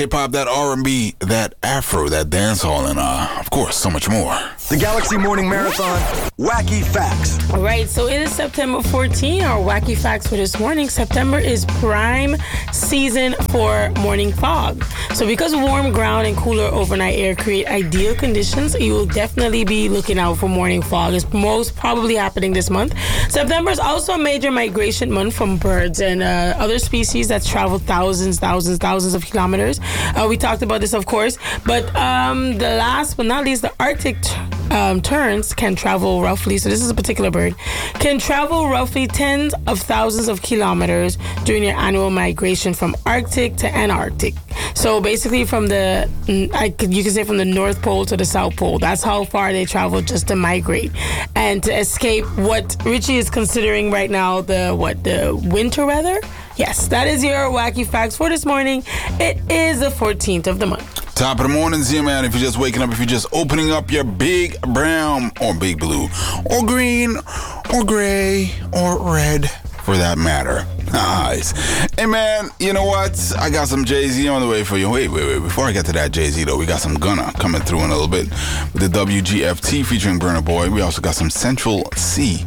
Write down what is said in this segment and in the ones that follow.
hip-hop, that R&B, that Afro, that dancehall, and of course, so much more. The Galaxy Morning Marathon, Wacky Facts. All right, so it is September 14. Our Wacky Facts for this morning. September is prime season for morning fog. So because warm ground and cooler overnight air create ideal conditions, you will definitely be looking out for morning fog. It's most probably happening this month. September is also a major migration month from birds and other species that travel thousands of kilometers. We talked about this, of course, but the last but not least, the Arctic terns can travel roughly, so this is a particular bird, can travel roughly tens of thousands of kilometers during their annual migration from Arctic to Antarctic. So basically from you can say from the North Pole to the South Pole. That's how far they travel just to migrate and to escape what Richie is considering right now the winter weather. Yes, that is your Wacky Facts for this morning. It is the 14th of the month. Top of the morning's here, man. If you're just waking up, if you're just opening up your big brown or big blue or green or gray or red, for that matter. Nice. Hey, man, you know what? I got some Jay-Z on the way for you. Wait. Before I get to that Jay-Z, though, we got some Gunna coming through in a little bit with the WGFT featuring Burna Boy. We also got some Central C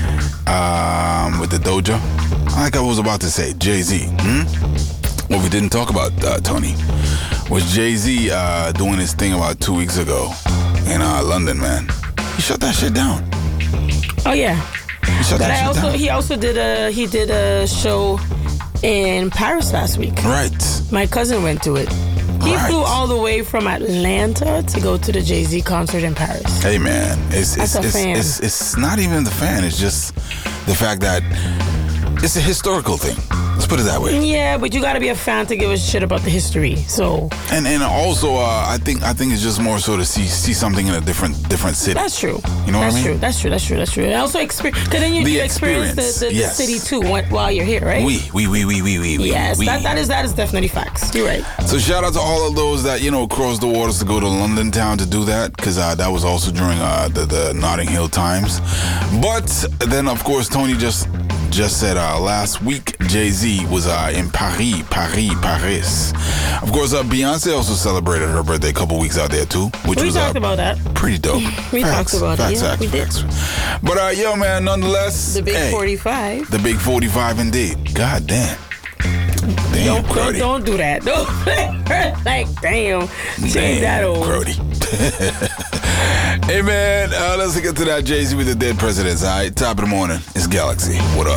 with the Doja. Like I was about to say, Jay-Z. What we didn't talk about, Tony, was Jay-Z doing his thing about 2 weeks ago in London, man. He shut that shit down. Oh, yeah. He also did a show in Paris last week. Right. My cousin went to it. He flew all the way from Atlanta to go to the Jay-Z concert in Paris. Hey, man, it's not even the fan. It's just the fact that it's a historical thing. Let's put it that way. Yeah, but you got to be a fan to give a shit about the history. So and also I think it's just more so to see something in a different city. That's true. You know what I mean? That's true. And also experience, because then you experience the city too while you're here, right? Oui. Yes, that is definitely facts. You're right. So shout out to all of those that crossed the waters to go to London town to do that, because that was also during the Notting Hill Times. But then of course Tony just said last week Jay-Z was in Paris. Of course, Beyonce also celebrated her birthday a couple weeks out there too, which we talked about that. Pretty dope. We talked about it. Yeah, we did. But yo, man, nonetheless, the big 45. The big 45, indeed. God damn. Don't do that. Don't like damn. Change that old. Crody. Hey man, let's get to that Jay-Z with the Dead Presidents. All right, top of the morning. It's Galaxy. What up?